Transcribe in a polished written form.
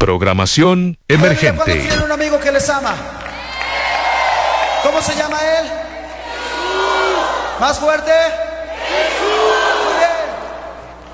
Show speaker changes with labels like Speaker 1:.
Speaker 1: Programación emergente.
Speaker 2: ¿Cuándo tienen un amigo que les ama? ¿Cómo se llama él? ¿Más fuerte?